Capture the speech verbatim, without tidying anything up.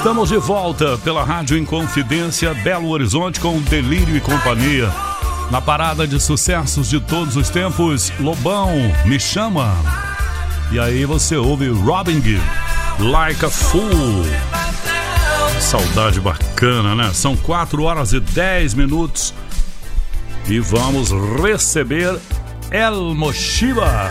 Estamos de volta pela Rádio Inconfidência, Belo Horizonte, com Delírio e Companhia. Na parada de sucessos de todos os tempos, Lobão, Me Chama. E aí você ouve Robin Gibb, Like a Fool. Saudade bacana, né? São quatro horas e dez minutos. E vamos receber El Mochiba.